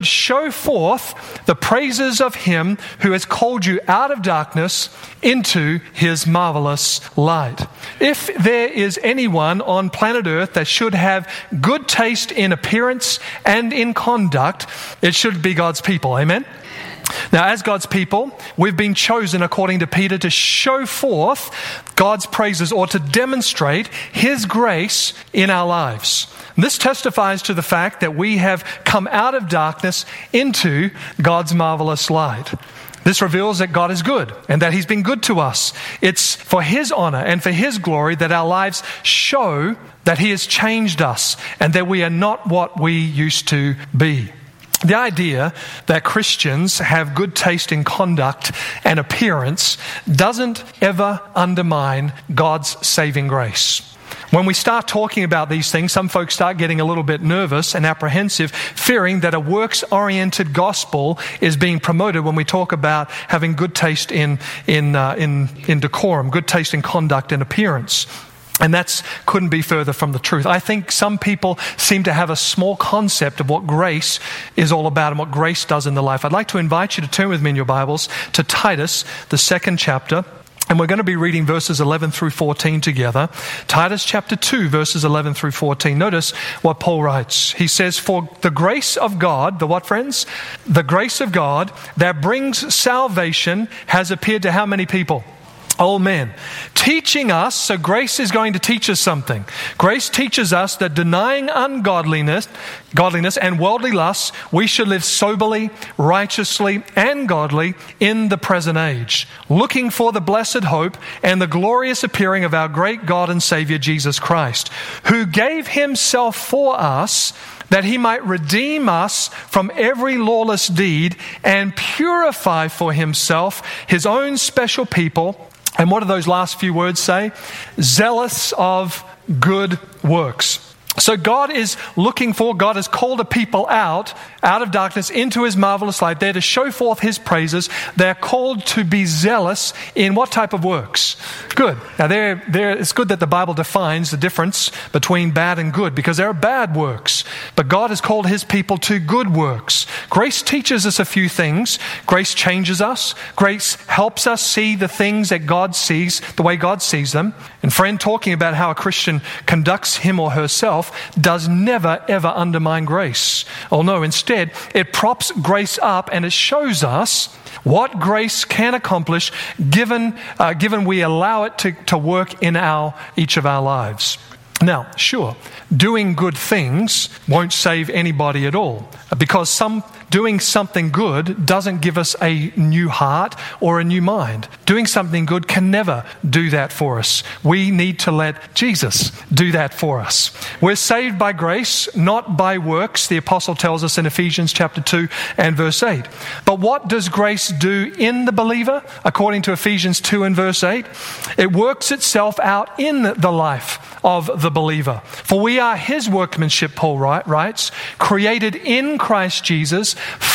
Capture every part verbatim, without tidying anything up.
show forth the praises of him who has called you out of darkness into his marvelous light. If there is anyone on planet Earth that should have good taste in appearance and in conduct, it should be God's people. Amen? Now, as God's people, we've been chosen, according to Peter, to show forth God's praises or to demonstrate his grace in our lives. This testifies to the fact that we have come out of darkness into God's marvelous light. This reveals that God is good and that he's been good to us. It's for his honor and for his glory that our lives show that he has changed us and that we are not what we used to be. The idea that Christians have good taste in conduct and appearance doesn't ever undermine God's saving grace. When we start talking about these things, some folks start getting a little bit nervous and apprehensive, fearing that a works-oriented gospel is being promoted when we talk about having good taste in in uh, in, in decorum, good taste in conduct and appearance. And that couldn't be further from the truth. I think some people seem to have a small concept of what grace is all about and what grace does in the life. I'd like to invite you to turn with me in your Bibles to Titus, the second chapter. And we're going to be reading verses eleven through fourteen together. Titus chapter two, verses eleven through fourteen. Notice what Paul writes. He says, "For the grace of God," the what, friends? "The grace of God that brings salvation has appeared to how many people? All men, teaching us," so grace is going to teach us something. Grace teaches us that denying ungodliness, godliness and worldly lusts, we should live soberly, righteously, and godly in the present age, looking for the blessed hope and the glorious appearing of our great God and Savior Jesus Christ, who gave himself for us that he might redeem us from every lawless deed and purify for himself his own special people. And what do those last few words say? Zealous of good works. So God is looking for, God has called a people out, out of darkness into his marvelous light. They're to show forth his praises. They're called to be zealous in what type of works? Good. Now, they're, they're, it's good that the Bible defines the difference between bad and good, because there are bad works. But God has called his people to good works. Grace teaches us a few things. Grace changes us. Grace helps us see the things that God sees, the way God sees them. And friend, talking about how a Christian conducts him or herself does never, ever undermine grace. Oh no, instead, it props grace up and it shows us what grace can accomplish given, uh, given we allow it to, to work in our each of our lives. Now, sure, doing good things won't save anybody at all, because some doing something good doesn't give us a new heart or a new mind. Doing something good can never do that for us. We need to let Jesus do that for us. We're saved by grace, not by works, the apostle tells us in Ephesians chapter two and verse eight. But what does grace do in the believer? According to Ephesians two and verse eight, it works itself out in the life of the believer. For we are his workmanship, Paul writes, created in Christ Jesus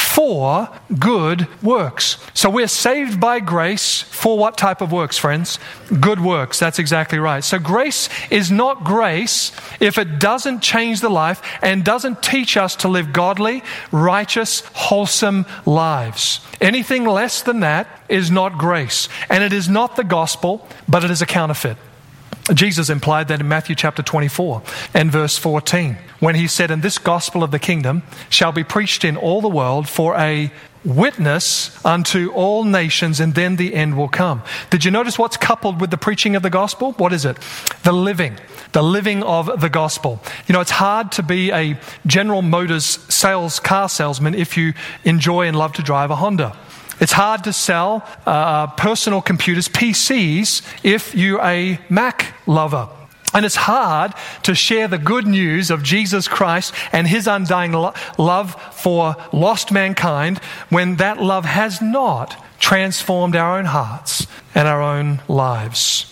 for good works. So we're saved by grace for what type of works, friends? Good works. That's exactly right. So grace is not grace if it doesn't change the life and doesn't teach us to live godly, righteous, wholesome lives. Anything less than that is not grace. And it is not the gospel, but it is a counterfeit. Jesus implied that in Matthew chapter twenty-four and verse fourteen, when he said, "And this gospel of the kingdom shall be preached in all the world for a witness unto all nations, and then the end will come." Did you notice what's coupled with the preaching of the gospel? What is it? The living. The living of the gospel. You know, it's hard to be a General Motors sales car salesman if you enjoy and love to drive a Honda. It's hard to sell uh, personal computers, P Cs, if you're a Mac lover. And it's hard to share the good news of Jesus Christ and his undying lo- love for lost mankind when that love has not transformed our own hearts and our own lives.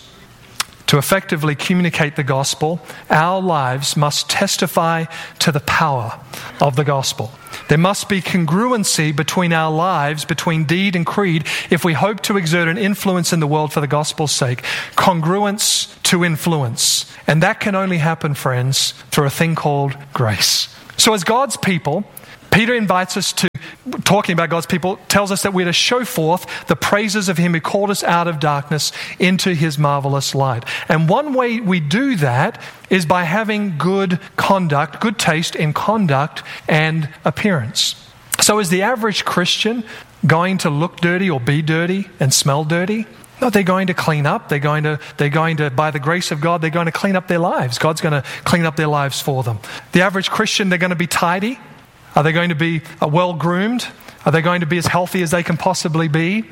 To effectively communicate the gospel, our lives must testify to the power of the gospel. There must be congruency between our lives, between deed and creed, if we hope to exert an influence in the world for the gospel's sake. Congruence to influence. And that can only happen, friends, through a thing called grace. So as God's people, Peter invites us to talking about God's people, tells us that we're to show forth the praises of him who called us out of darkness into his marvelous light. And one way we do that is by having good conduct, good taste in conduct and appearance. So is the average Christian going to look dirty or be dirty and smell dirty? No, they're going to clean up. They're going to, they're going to, by the grace of God, they're going to clean up their lives. God's going to clean up their lives for them. The average Christian, they're going to be tidy. Are they going to be uh, well-groomed? Are they going to be as healthy as they can possibly be?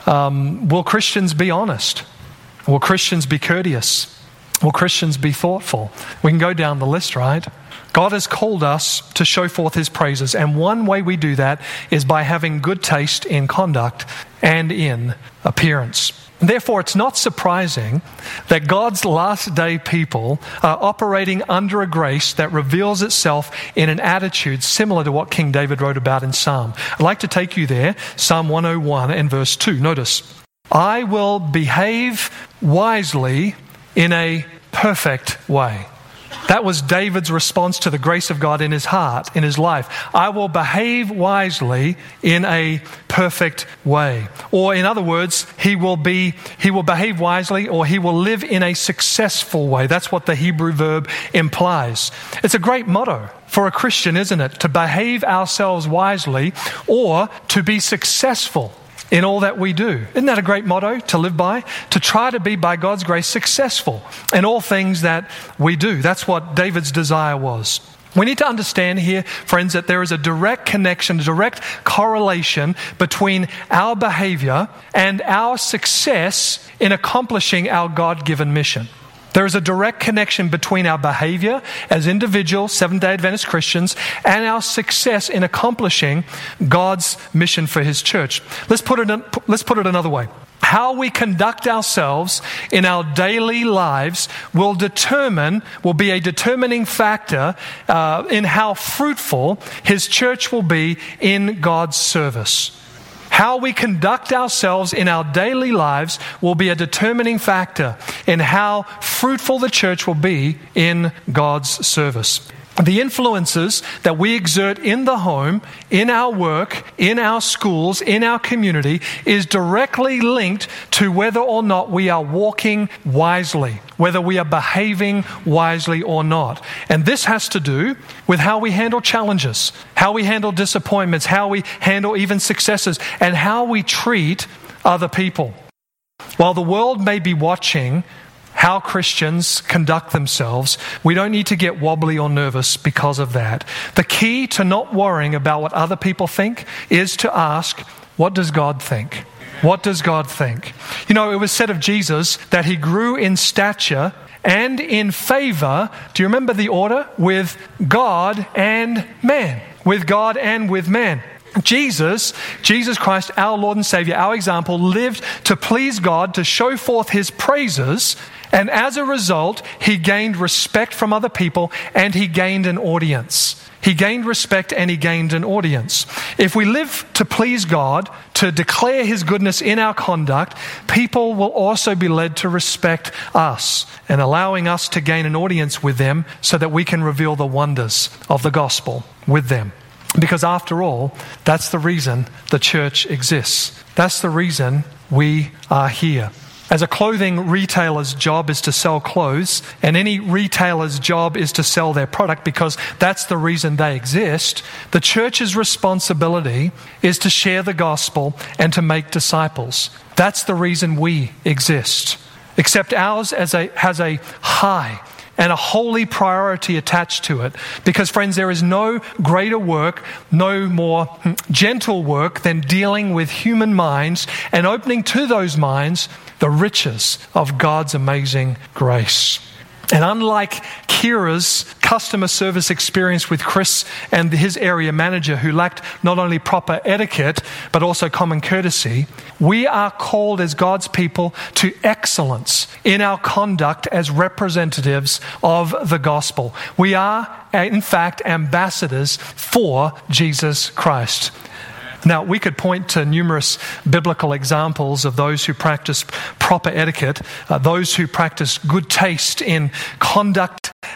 Um, will Christians be honest? Will Christians be courteous? Will Christians be thoughtful? We can go down the list, right? God has called us to show forth his praises, and one way we do that is by having good taste in conduct and in appearance. Therefore, it's not surprising that God's last day people are operating under a grace that reveals itself in an attitude similar to what King David wrote about in Psalm. I'd like to take you there, Psalm one oh one and verse two. Notice, I will behave wisely in a perfect way. That was David's response to the grace of God in his heart, in his life. I will behave wisely in a perfect way. Or in other words, he will be, he will behave wisely, or he will live in a successful way. That's what the Hebrew verb implies. It's a great motto for a Christian, isn't it? To behave ourselves wisely or to be successful in all that we do. Isn't that a great motto to live by? To try to be, by God's grace, successful in all things that we do. That's what David's desire was. We need to understand here, friends, that there is a direct connection, a direct correlation between our behavior and our success in accomplishing our God-given mission. There is a direct connection between our behavior as individual Seventh-day Adventist Christians and our success in accomplishing God's mission for his church. Let's put it in, let's put it another way. How we conduct ourselves in our daily lives will determine, will be a determining factor uh, in how fruitful his church will be in God's service. How we conduct ourselves in our daily lives will be a determining factor in how fruitful the church will be in God's service. The influences that we exert in the home, in our work, in our schools, in our community is directly linked to whether or not we are walking wisely, whether we are behaving wisely or not. And this has to do with how we handle challenges, how we handle disappointments, how we handle even successes, and how we treat other people. While the world may be watching how Christians conduct themselves, we don't need to get wobbly or nervous because of that. The key to not worrying about what other people think is to ask, what does God think? What does God think? You know, it was said of Jesus that he grew in stature and in favor, do you remember the order? With God and man. With God and with man. Jesus, Jesus Christ, our Lord and Savior, our example, lived to please God, to show forth his praises, and as a result, he gained respect from other people and he gained an audience. He gained respect and he gained an audience. If we live to please God, to declare his goodness in our conduct, people will also be led to respect us and allowing us to gain an audience with them so that we can reveal the wonders of the gospel with them. Because after all, that's the reason the church exists. That's the reason we are here. As a clothing retailer's job is to sell clothes, and any retailer's job is to sell their product because that's the reason they exist, the church's responsibility is to share the gospel and to make disciples. That's the reason we exist. Except ours as a, has a high and a holy priority attached to it. Because friends, there is no greater work, no more gentle work than dealing with human minds and opening to those minds the riches of God's amazing grace. And unlike Kira's customer service experience with Chris and his area manager who lacked not only proper etiquette but also common courtesy, we are called as God's people to excellence in our conduct as representatives of the gospel. We are, in fact, ambassadors for Jesus Christ. Now, we could point to numerous biblical examples of those who practice proper etiquette, uh, those who practice good taste in conduct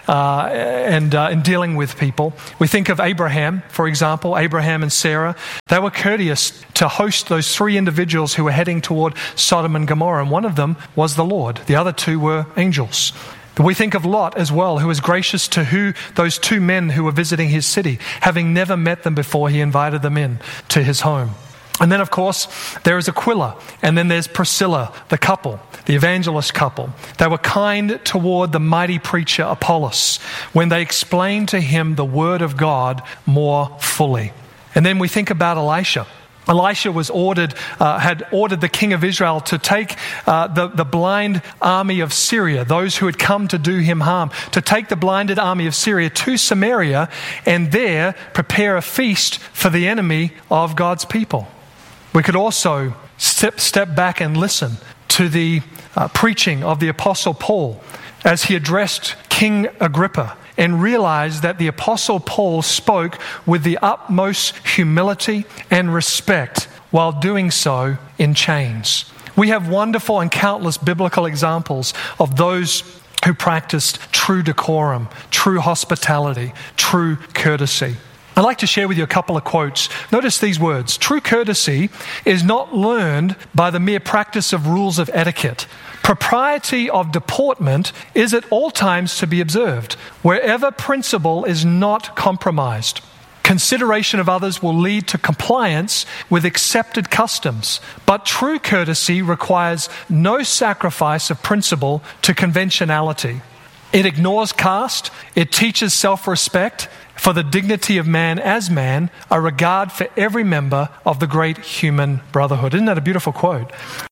uh, and uh, in dealing with people. We think of Abraham, for example, Abraham and Sarah. They were courteous to host those three individuals who were heading toward Sodom and Gomorrah, and one of them was the Lord. The other two were angels. We think of Lot as well, who was gracious to who those two men who were visiting his city. Having never met them before, he invited them in to his home. And then, of course, there is Aquila, and then there's Priscilla, the couple, the evangelist couple. They were kind toward the mighty preacher Apollos when they explained to him the word of God more fully. And then we think about Elisha. Elisha was ordered, uh, had ordered the king of Israel to take uh, the, the blind army of Syria, those who had come to do him harm, to take the blinded army of Syria to Samaria and there prepare a feast for the enemy of God's people. We could also step, step back and listen to the uh, preaching of the Apostle Paul as he addressed King Agrippa, and realize that the Apostle Paul spoke with the utmost humility and respect while doing so in chains. We have wonderful and countless biblical examples of those who practiced true decorum, true hospitality, true courtesy. I'd like to share with you a couple of quotes. Notice these words. True courtesy is not learned by the mere practice of rules of etiquette. Propriety of deportment is at all times to be observed, wherever principle is not compromised. Consideration of others will lead to compliance with accepted customs, but true courtesy requires no sacrifice of principle to conventionality. It ignores caste, it teaches self-respect for the dignity of man as man, a regard for every member of the great human brotherhood. Isn't that a beautiful quote?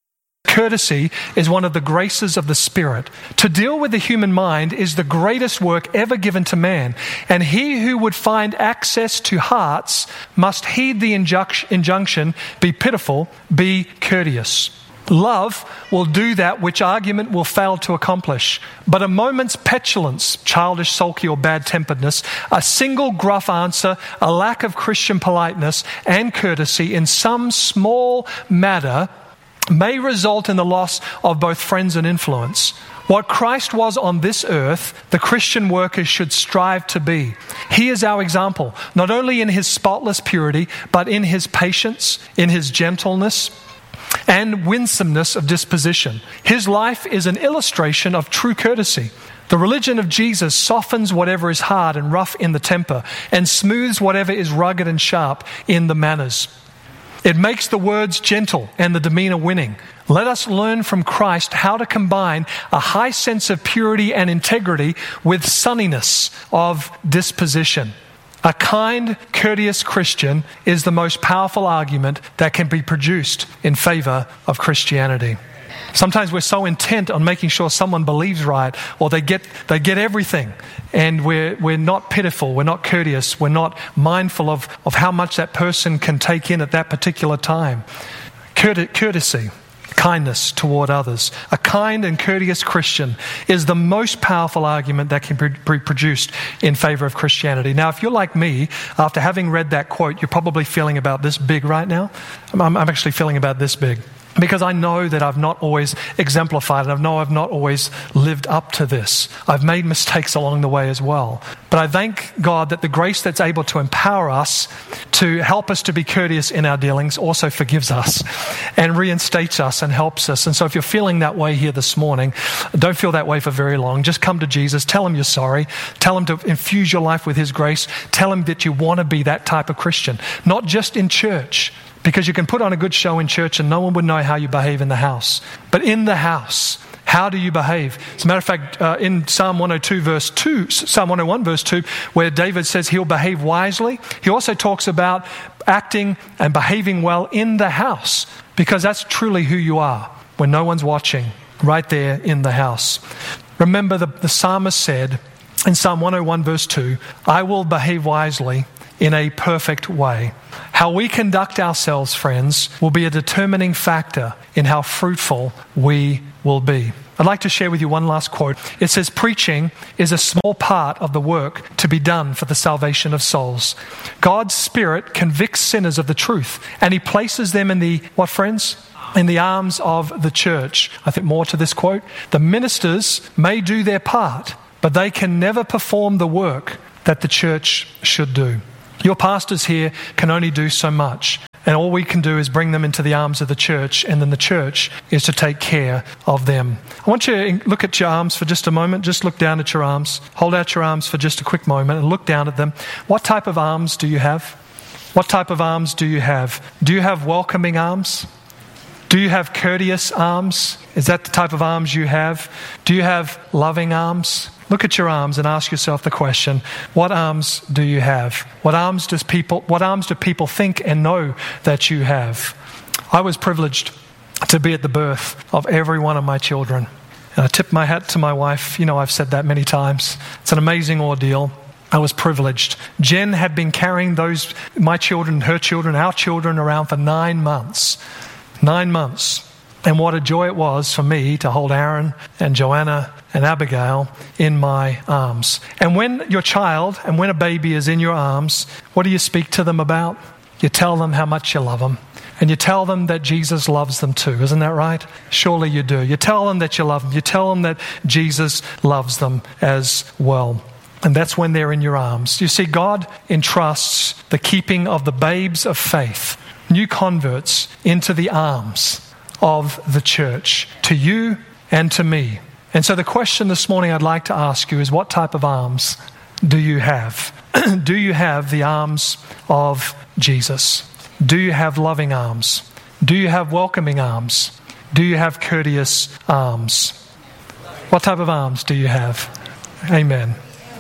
Courtesy is one of the graces of the Spirit. To deal with the human mind is the greatest work ever given to man, and he who would find access to hearts must heed the injunc- injunction, be pitiful, be courteous. Love will do that which argument will fail to accomplish. But a moment's petulance, childish, sulky, or bad-temperedness, a single gruff answer, a lack of Christian politeness and courtesy in some small matter may result in the loss of both friends and influence. What Christ was on this earth, the Christian workers should strive to be. He is our example, not only in his spotless purity, but in his patience, in his gentleness, and winsomeness of disposition. His life is an illustration of true courtesy. The religion of Jesus softens whatever is hard and rough in the temper, and smooths whatever is rugged and sharp in the manners. It makes the words gentle and the demeanor winning. Let us learn from Christ how to combine a high sense of purity and integrity with sunniness of disposition. A kind, courteous Christian is the most powerful argument that can be produced in favor of Christianity. Sometimes we're so intent on making sure someone believes right, or they get they get everything, and we're we're not pitiful, we're not courteous, we're not mindful of, of how much that person can take in at that particular time. Courtesy, kindness toward others. A kind and courteous Christian is the most powerful argument that can be produced in favor of Christianity. Now, if you're like me, after having read that quote, you're probably feeling about this big right now. I'm, I'm actually feeling about this big. Because I know that I've not always exemplified it. I know I've not always lived up to this. I've made mistakes along the way as well. But I thank God that the grace that's able to empower us to help us to be courteous in our dealings also forgives us and reinstates us and helps us. And so if you're feeling that way here this morning, don't feel that way for very long. Just come to Jesus. Tell him you're sorry. Tell him to infuse your life with his grace. Tell him that you want to be that type of Christian. Not just in church, because you can put on a good show in church and no one would know how you behave in the house. But in the house, how do you behave? As a matter of fact, uh, in Psalm one oh two verse two, Psalm one oh one verse two, where David says he'll behave wisely, he also talks about acting and behaving well in the house, because that's truly who you are when no one's watching, right there in the house. Remember, the, the psalmist said in Psalm one oh one verse two, I will behave wisely in a perfect way. How we conduct ourselves, friends, will be a determining factor in how fruitful we will be. I'd like to share with you one last quote. It says, preaching is a small part of the work to be done for the salvation of souls. God's Spirit convicts sinners of the truth, and he places them in the, what friends? In the arms of the church. I think more to this quote. The ministers may do their part, but they can never perform the work that the church should do. Your pastors here can only do so much, and all we can do is bring them into the arms of the church, and then the church is to take care of them. I want you to look at your arms for just a moment. Just look down at your arms. Hold out your arms for just a quick moment and look down at them. What type of arms do you have? What type of arms do you have? Do you have welcoming arms? Do you have courteous arms? Is that the type of arms you have? Do you have loving arms? Look at your arms and ask yourself the question, what arms do you have? What arms does people what arms do people think and know that you have? I was privileged to be at the birth of every one of my children. And I tip my hat to my wife. You know, I've said that many times. It's an amazing ordeal. I was privileged. Jen had been carrying those, my children, her children, our children around for nine months. Nine months. And what a joy it was for me to hold Aaron and Joanna and Abigail in my arms. And when your child and when a baby is in your arms, what do you speak to them about? You tell them how much you love them. And you tell them that Jesus loves them too. Isn't that right? Surely you do. You tell them that you love them. You tell them that Jesus loves them as well. And that's when they're in your arms. You see, God entrusts the keeping of the babes of faith, new converts, into the arms of the church, to you and to me. And so the question this morning I'd like to ask you is, what type of arms do you have? Do you have the arms of Jesus? Do you have loving arms? Do you have welcoming arms? Do you have courteous arms? What type of arms do you have? Amen.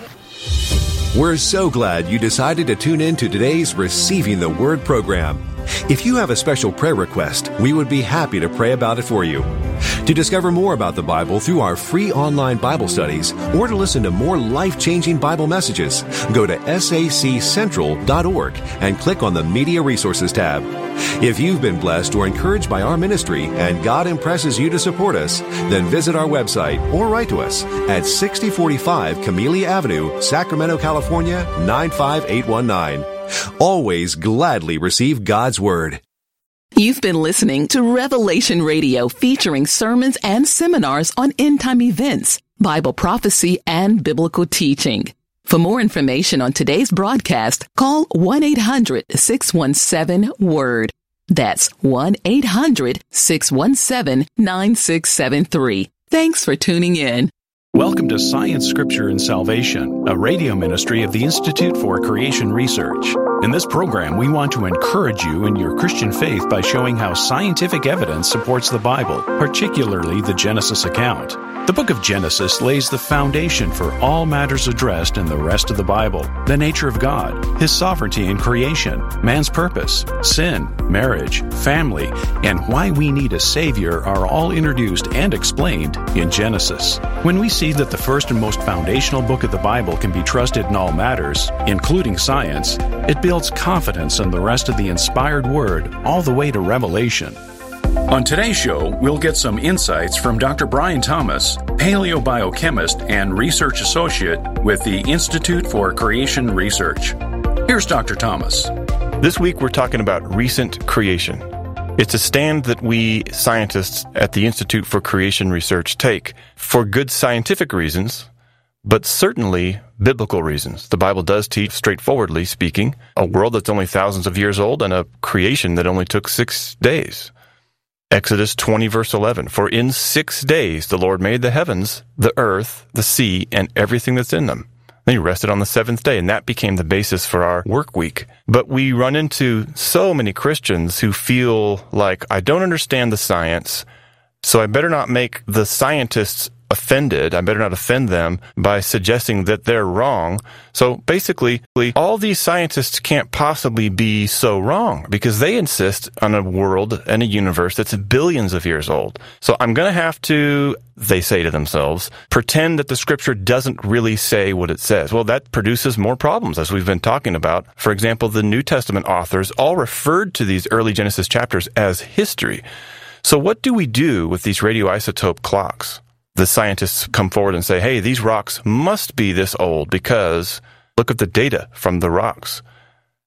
We're so glad you decided to tune in to today's Receiving the Word program. If you have a special prayer request, we would be happy to pray about it for you. To discover more about the Bible through our free online Bible studies, or to listen to more life-changing Bible messages, go to S A C central dot org and click on the Media Resources tab. If you've been blessed or encouraged by our ministry and God impresses you to support us, then visit our website or write to us at sixty forty-five Camellia Avenue, Sacramento, California, nine five eight one nine. Always gladly receive God's Word. You've been listening to Revelation Radio, featuring sermons and seminars on end-time events, Bible prophecy, and biblical teaching. For more information on today's broadcast, call one eight hundred six one seven WORD. That's one eight hundred six one seven nine six seven three. Thanks for tuning in. Welcome to Science, Scripture, and Salvation, a radio ministry of the Institute for Creation Research. In this program, we want to encourage you in your Christian faith by showing how scientific evidence supports the Bible, particularly the Genesis account. The book of Genesis lays the foundation for all matters addressed in the rest of the Bible: the nature of God, His sovereignty in creation, man's purpose, sin, marriage, family, and why we need a Savior are all introduced and explained in Genesis. When we see that the first and most foundational book of the Bible can be trusted in all matters, including science, it builds confidence in the rest of the inspired Word all the way to Revelation. On today's show, we'll get some insights from Doctor Brian Thomas, paleobiochemist and research associate with the Institute for Creation Research. Here's Doctor Thomas. This week we're talking about recent creation. It's a stand that we scientists at the Institute for Creation Research take for good scientific reasons, but certainly biblical reasons. The Bible does teach, straightforwardly speaking, a world that's only thousands of years old and a creation that only took six days. Exodus twenty, verse eleven, "For in six days the Lord made the heavens, the earth, the sea, and everything that's in them. Then he rested on the seventh day," and that became the basis for our work week. But we run into so many Christians who feel like, I don't understand the science, so I better not make the scientists offended. I better not offend them by suggesting that they're wrong. So basically, all these scientists can't possibly be so wrong because they insist on a world and a universe that's billions of years old. So I'm going to have to, they say to themselves, pretend that the scripture doesn't really say what it says. Well, that produces more problems, as we've been talking about. For example, the New Testament authors all referred to these early Genesis chapters as history. So what do we do with these radioisotope clocks? The scientists come forward and say, hey, these rocks must be this old because look at the data from the rocks.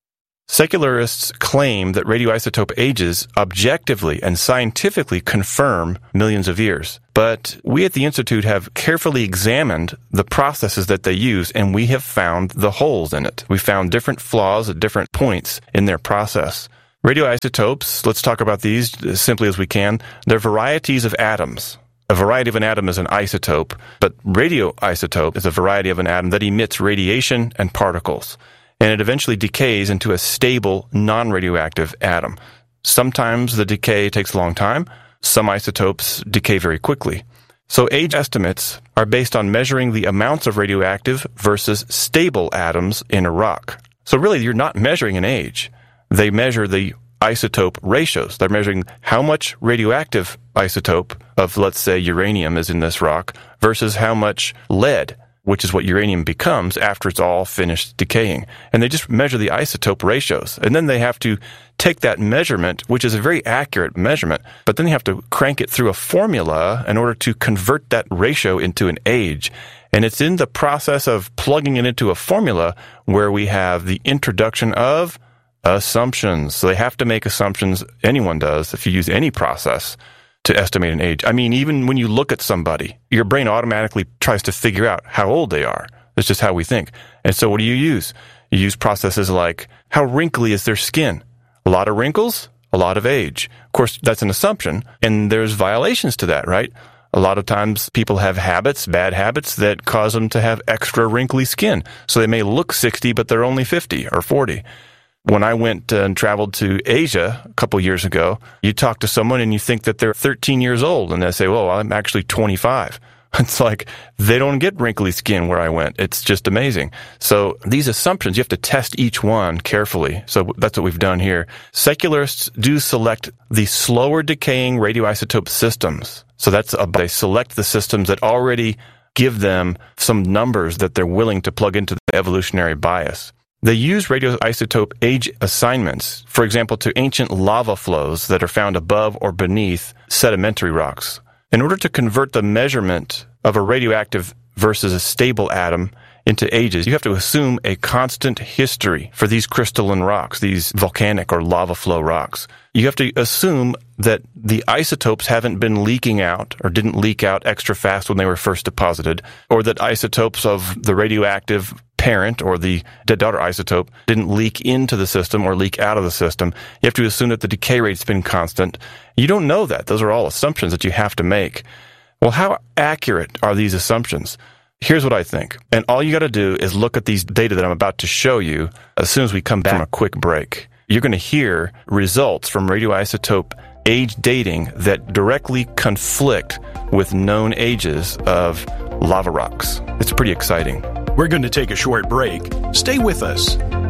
Secularists claim that radioisotope ages objectively and scientifically confirm millions of years. But we at the Institute have carefully examined the processes that they use, and we have found the holes in it. We found different flaws at different points in their process. Radioisotopes, let's talk about these as simply as we can. They're varieties of atoms. A variety of an atom is an isotope, but radioisotope is a variety of an atom that emits radiation and particles, and it eventually decays into a stable, non-radioactive atom. Sometimes the decay takes a long time. Some isotopes decay very quickly. So age estimates are based on measuring the amounts of radioactive versus stable atoms in a rock. So really, you're not measuring an age. They measure the isotope ratios. They're measuring how much radioactive isotope of, let's say, uranium is in this rock versus how much lead, which is what uranium becomes after it's all finished decaying. And they just measure the isotope ratios. And then they have to take that measurement, which is a very accurate measurement, but then you have to crank it through a formula in order to convert that ratio into an age. And it's in the process of plugging it into a formula where we have the introduction of assumptions. So they have to make assumptions, anyone does, if you use any process to estimate an age. I mean, even when you look at somebody, your brain automatically tries to figure out how old they are. That's just how we think. And so what do you use? You use processes like, how wrinkly is their skin? A lot of wrinkles, a lot of age. Of course, that's an assumption, and there's violations to that, right? A lot of times people have habits, bad habits, that cause them to have extra wrinkly skin. So they may look sixty, but they're only fifty or forty. When I went uh, and traveled to Asia a couple years ago, you talk to someone and you think that they're thirteen years old, and they say, well, I'm actually twenty-five. It's like they don't get wrinkly skin where I went. It's just amazing. So these assumptions, you have to test each one carefully. So that's what we've done here. Secularists do select the slower decaying radioisotope systems. So that's a, they select the systems that already give them some numbers that they're willing to plug into the evolutionary bias. They use radioisotope age assignments, for example, to ancient lava flows that are found above or beneath sedimentary rocks. In order to convert the measurement of a radioactive versus a stable atom into ages, you have to assume a constant history for these crystalline rocks, these volcanic or lava flow rocks. You have to assume that the isotopes haven't been leaking out or didn't leak out extra fast when they were first deposited, or that isotopes of the radioactive parent or the dead daughter isotope didn't leak into the system or leak out of the system. You have to assume that the decay rate's been constant. You don't know that. Those are all assumptions that you have to make. Well, how accurate are these assumptions? Here's what I think. And all you got to do is look at these data that I'm about to show you as soon as we come back from a quick break. You're going to hear results from radioisotope age dating that directly conflict with known ages of lava rocks. It's pretty exciting. We're going to take a short break. Stay with us.